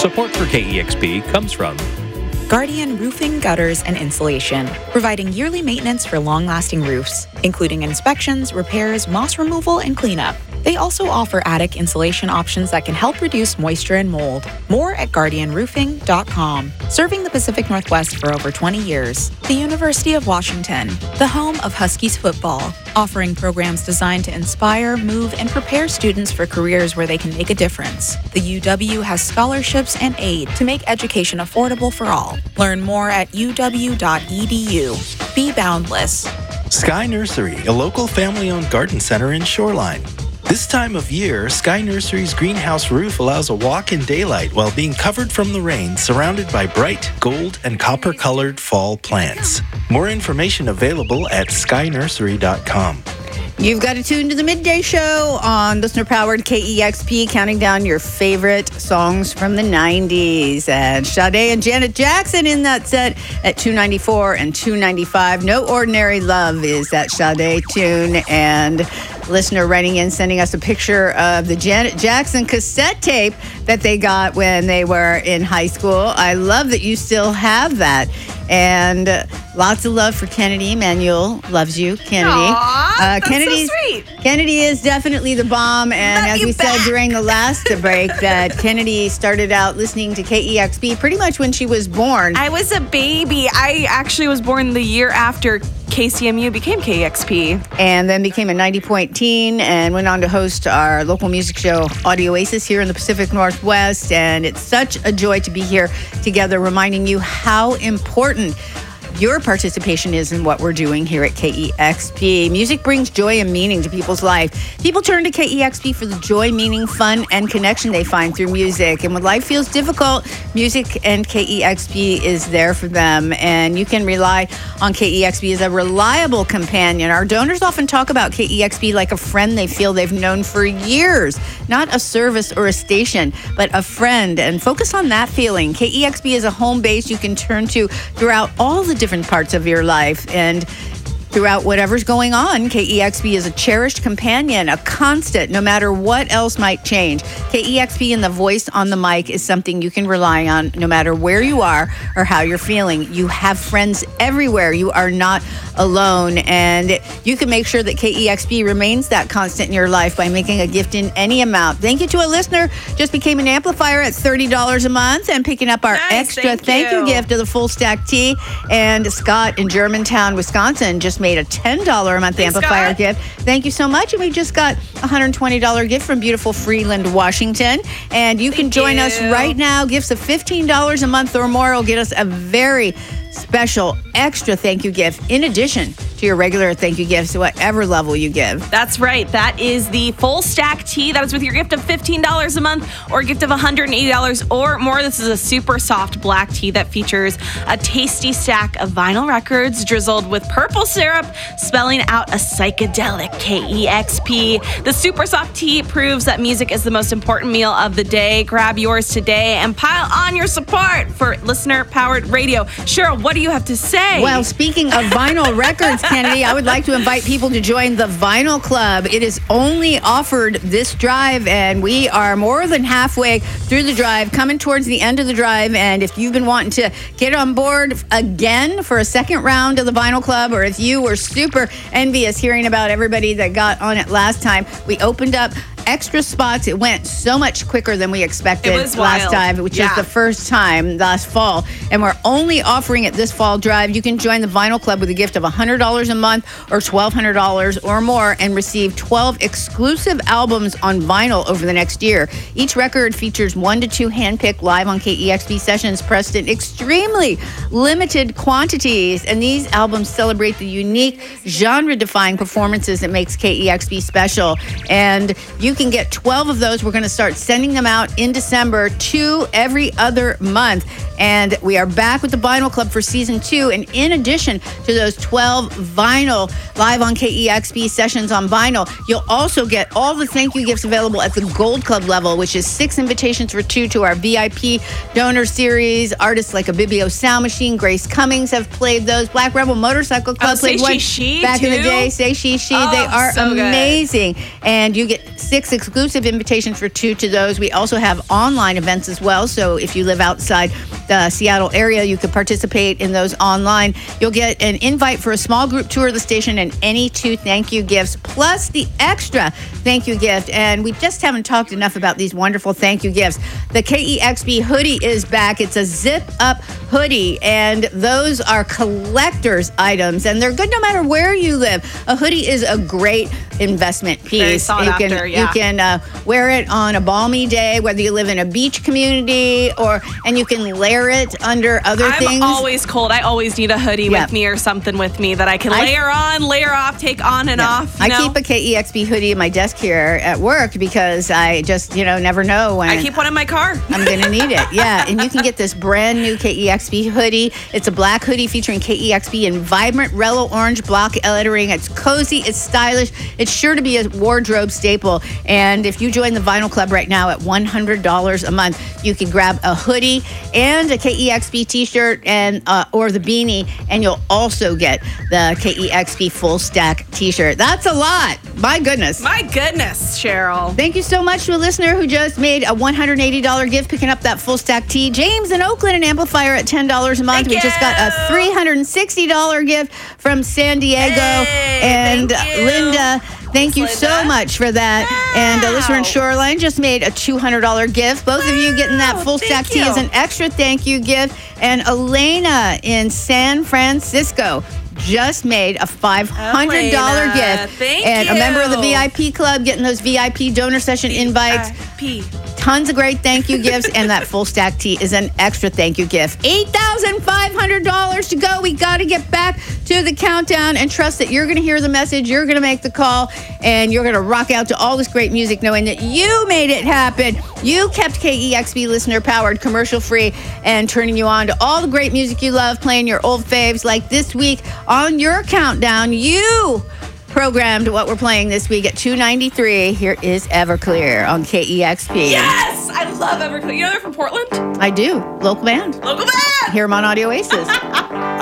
Support for KEXP comes from Guardian Roofing, Gutters, and Insulation, providing yearly maintenance for long-lasting roofs, including inspections, repairs, moss removal, and cleanup. They also offer attic insulation options that can help reduce moisture and mold. More at guardianroofing.com. Serving the Pacific Northwest for over 20 years. The University of Washington, the home of Huskies football, offering programs designed to inspire, move, and prepare students for careers where they can make a difference. The UW has scholarships and aid to make education affordable for all. Learn more at uw.edu. Be boundless. Sky Nursery, a local family-owned garden center in Shoreline. This time of year, Sky Nursery's greenhouse roof allows a walk in daylight while being covered from the rain, surrounded by bright gold and copper-colored fall plants. More information available at skynursery.com. You've got to tune to the midday show on listener-powered KEXP, counting down your favorite songs from the 90s. And Sade and Janet Jackson in that set at 294 and 295. No Ordinary Love is that Sade tune. And listener writing in, sending us a picture of the Janet Jackson cassette tape that they got when they were in high school. I love that you still have that. And lots of love for Kennedy. Emmanuel loves you, Kennedy. Aww, that's so sweet. Kennedy is definitely the bomb. And as we said during the last break, that Kennedy started out listening to KEXP pretty much when she was born. I was a baby. I actually was born the year after KCMU became KEXP. And then became a 90-point teen and went on to host our local music show, Audio Oasis, here in the Pacific Northwest. And it's such a joy to be here together, reminding you how important your participation is in what we're doing here at KEXP. Music brings joy and meaning to people's life. People turn to KEXP for the joy, meaning, fun, and connection they find through music. And when life feels difficult, music and KEXP is there for them. And you can rely on KEXP as a reliable companion. Our donors often talk about KEXP like a friend they feel they've known for years. Not a service or a station, but a friend. And focus on that feeling. KEXP is a home base you can turn to throughout all the different parts of your life. And throughout whatever's going on, KEXP is a cherished companion, a constant, no matter what else might change. KEXP and the voice on the mic is something you can rely on no matter where you are or how you're feeling. You have friends everywhere. You are not alone. And you can make sure that KEXP remains that constant in your life by making a gift in any amount. Thank you to a listener. Just became an amplifier at $30 a month and picking up our extra thank you gift of the Full Stack Tea. And Scott in Germantown, Wisconsin just made a $10 a month amplifier Scott. gift. Thank you so much. And we just got a $120 gift from beautiful Freeland, Washington. And you can join us right now. Gifts of $15 a month or more will get us a very special extra thank you gift in addition to your regular thank you gifts, whatever level you give. That's right. That is the Full Stack Tea. That is with your gift of $15 a month or a gift of $180 or more. This is a super soft black tea that features a tasty stack of vinyl records drizzled with purple syrup, spelling out a psychedelic KEXP. The super soft tea proves that music is the most important meal of the day. Grab yours today and pile on your support for listener-powered radio. Cheryl, what do you have to say? Well, speaking of vinyl records, Kennedy, I would like to invite people to join the Vinyl Club. It is only offered this drive, and we are more than halfway through the drive, coming towards the end of the drive. And if you've been wanting to get on board again for a second round of the Vinyl Club, or if you were super envious hearing about everybody that got on it last time, we opened up extra spots. It went so much quicker than we expected last time, which is the first time last fall. And we're only offering it this fall drive. You can join the Vinyl Club with a gift of $100 a month or $1,200 or more and receive 12 exclusive albums on vinyl over the next year. Each record features 1 to 2 handpicked live on KEXP sessions pressed in extremely limited quantities. And these albums celebrate the unique genre-defying performances that makes KEXP special. And you can get 12 of those. We're going to start sending them out in December, 2 every other month. And we are back with the Vinyl Club for season 2. And in addition to those 12 vinyl live on KEXP sessions on vinyl, you'll also get all the thank you gifts available at the Gold Club level, which is 6 invitations for 2 to our VIP donor series. Artists like Abibio Sound Machine, Grace Cummings have played those. Black Rebel Motorcycle Club played one back in the day. Say She. They are so amazing. Good. And you get 6 exclusive invitations for 2 to those. We also have online events as well. So if you live outside the Seattle area, you could participate in those online. You'll get an invite for a small group tour of the station and any 2 thank you gifts, plus the extra thank you gift. And we just haven't talked enough about these wonderful thank you gifts. The KEXP hoodie is back. It's a zip-up hoodie, and those are collector's items, and they're good no matter where you live. A hoodie is a great investment piece. Very sought after, You can wear it on a balmy day, whether you live in a beach community, and you can layer it under other things. I'm always cold. I always need a hoodie with me or something with me that I can layer on, layer off, take on and off. I keep a KEXP hoodie in my desk here at work because I just, never know when. I keep one in my car. I'm going to need it. Yeah. And you can get this brand new KEXP hoodie. It's a black hoodie featuring KEXP in vibrant Rello orange block lettering. It's cozy. It's stylish. It's sure to be a wardrobe staple. And if you join the Vinyl Club right now at $100 a month, you can grab a hoodie and a KEXP t-shirt and or the beanie, and you'll also get the KEXP full stack t-shirt. That's a lot. My goodness. My goodness, Cheryl. Thank you so much to a listener who just made a $180 gift picking up that full stack tee. James in Oakland, an amplifier at $10 a month. We just got a $360 gift from San Diego. And Linda, thank you so much for that. Wow. And a listener in Shoreline just made a $200 gift. Both of you getting that full stack tee as an extra thank you gift. And Elena in San Francisco just made a $500 gift. Thank you. A member of the VIP club getting those VIP donor session invites. Tons of great thank you gifts, and that full stack tee is an extra thank you gift. $8,500 to go. We got to get back to the countdown and trust that you're going to hear the message, you're going to make the call, and you're going to rock out to all this great music knowing that you made it happen. You kept KEXP listener powered, commercial free, and turning you on to all the great music you love, playing your old faves. Like this week on your countdown, you programmed what we're playing this week at 2:93. Here is Everclear on KEXP. Yes! I love Everclear. You know they're from Portland? I do. Local band. Local band! Hear them on Audio Oasis.